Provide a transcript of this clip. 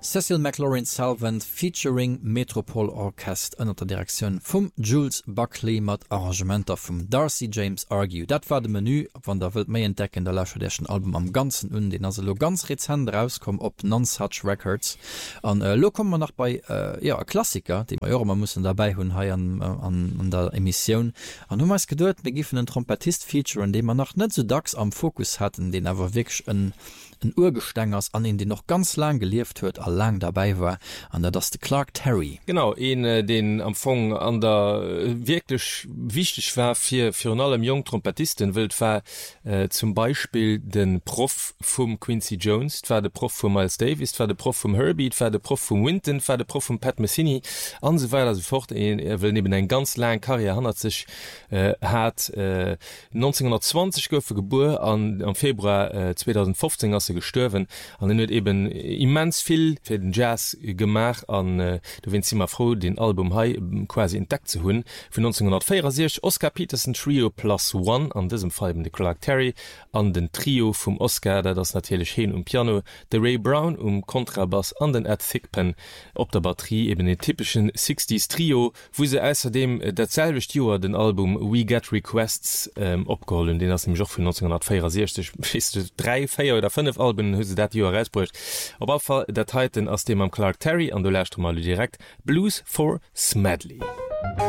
Cecil McLaurin Salvant featuring Metropole Orchestra unter der Direktion vum Jules Buckley mat Arrangementer vum Darcy James Argue. Dat war de Menü van der Welt méi entdecken der Laschen Album am ganzen und den as lo ganz rezent rauskom op Non-Such Records. An lo kommen man nach bei Klassiker, die man muss dabei hunn ha an der Emission. An hun meist gedeut mir giffen den Trompetist Feature, an dem man nach net so dacks am Fokus hatten, den awer wirklich ein Urgesteingers an den noch ganz lang gelieft huet a lang dabei war an der das de Clark Terry. Genau den Empfang an der wirklich wichtig war für allem jungen Trompetisten wild war zum Beispiel den Prof vom Quincy Jones, war der Prof von Miles Davis, war der Prof vom Herbie, war der Prof von Winton, war der Prof von Pat Metheny an so weiter so fort. Er will neben ein ganz lang Karriere handelt sich hat 1920 gouf geboren am Februar 2015 gestorben an den eben immens viel für den Jazz gemacht an du wenn sie mal froh den Album quasi entdeckt zu hun für 1964 Oscar Peterson Trio +1 an diesem Fall den Clark Terry an den Trio vom Oscar der das natürlich hin Piano der Ray Brown Kontrabass an den Ed Thigpen op der Batterie eben den typischen 60s Trio wo sie außerdem derselbe Stewart den Album We Get Requests abgeholt den aus dem Joch von 1964 bis 3, 4 oder 5 Alben hu dat Joreisbrucht. Op Fall der Titan aus dem am Clark Terry an du lächt mal direkt Blues for Smedley.